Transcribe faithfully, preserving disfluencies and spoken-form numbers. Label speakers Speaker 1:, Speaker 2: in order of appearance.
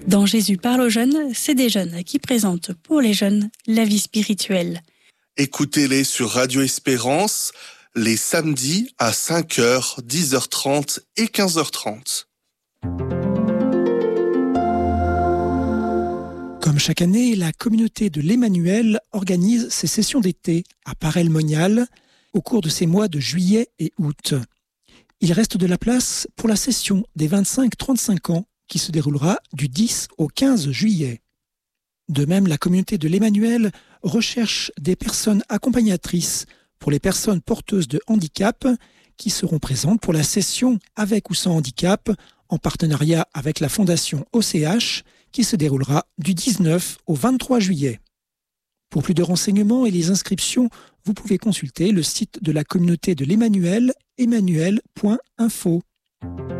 Speaker 1: Dans Jésus parle aux jeunes, c'est des jeunes qui présentent pour les jeunes la vie spirituelle.
Speaker 2: Écoutez-les sur Radio Espérance les samedis à cinq heures, dix heures trente et quinze heures trente.
Speaker 3: Comme chaque année, la communauté de l'Emmanuel organise ses sessions d'été à Paray-le-Monial au cours de ces mois de juillet et août. Il reste de la place pour la session des vingt-cinq trente-cinq ans qui se déroulera du dix au quinze juillet. De même, la communauté de l'Emmanuel recherche des personnes accompagnatrices pour les personnes porteuses de handicap qui seront présentes pour la session avec ou sans handicap en partenariat avec la Fondation O C H qui se déroulera du dix-neuf au vingt-trois juillet. Pour plus de renseignements et les inscriptions, vous pouvez consulter le site de la communauté de l'Emmanuel, emmanuel point info.